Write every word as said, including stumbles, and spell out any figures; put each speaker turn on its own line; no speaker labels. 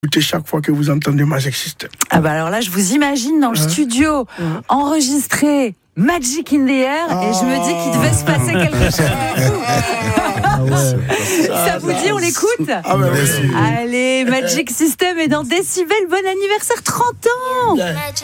Écoutez chaque fois que vous entendez Magic System.
Ah bah alors là, je vous imagine dans le
Hein
studio,
Hein
enregistré Magic in the Air,
Ah.
et je me dis qu'il devait se passer quelque chose de fou.
Ah ouais.
Ça vous dit, on l'écoute?
Ah ben merci.
Allez, Magic System est dans Décibel, bon anniversaire, trente ans.